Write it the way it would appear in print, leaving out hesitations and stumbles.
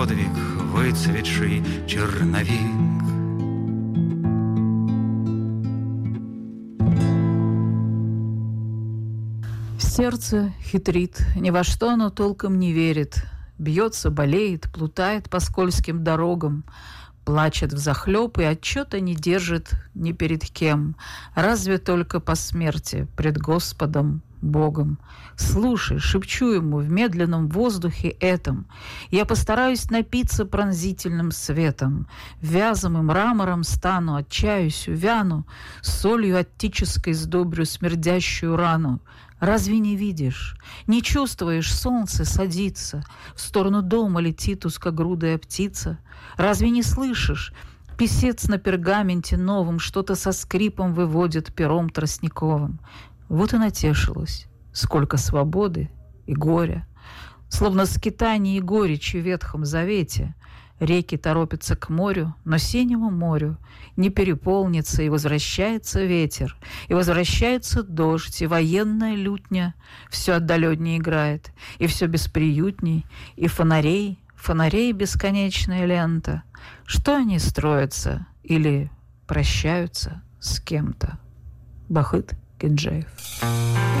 подвиг, выцветший черновик. Сердце хитрит, ни во что оно толком не верит. Бьется, болеет, плутает по скользким дорогам, плачет взахлеб и отчета не держит ни перед кем, разве только по смерти пред Господом Богом. Слушай, шепчу ему в медленном воздухе этом, я постараюсь напиться пронзительным светом, вязом и мрамором стану, отчаюсь, увяну, солью оттической сдобрю смердящую рану. Разве не видишь, не чувствуешь, солнце садится, в сторону дома летит узкогрудая птица? Разве не слышишь, писец на пергаменте новом что-то со скрипом выводит пером тростниковым? Вот и натешилась, сколько свободы и горя, словно скитание и горечи в Ветхом Завете. Реки торопятся к морю, но синему морю не переполнится, и возвращается ветер, и возвращается дождь, и военная лютня все отдаленнее играет, и все бесприютней, и фонарей бесконечная лента. Что они строятся или прощаются с кем-то? Бахыт Кенджеев.